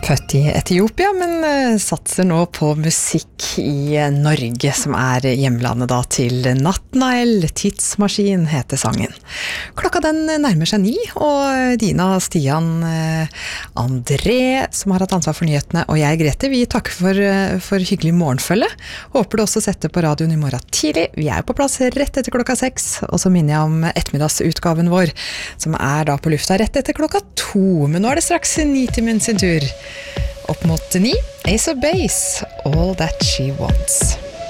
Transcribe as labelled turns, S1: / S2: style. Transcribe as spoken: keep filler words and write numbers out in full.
S1: Født i Etiopia, men uh, satser nå på musikk i uh, Norge, som er hjemlandet da til Natnael. Tidsmaskin heter sangen. Klokka den nærmer seg ni, og Dina, Stian, uh, André, som har hatt ansvar for nyhetene, og jeg, Grete, vi takker for, uh, for hyggelig morgenfølge. Håper du også setter på radioen i morgen tidlig. Vi er på plass rett etter klokka seks, og så minner jeg om ettermiddagsutgaven vår, som er da på lufta rett etter klokka to. Men nå er det straks Nitimen sin tur. Opp mot ni, Ace of Base, All That She Wants.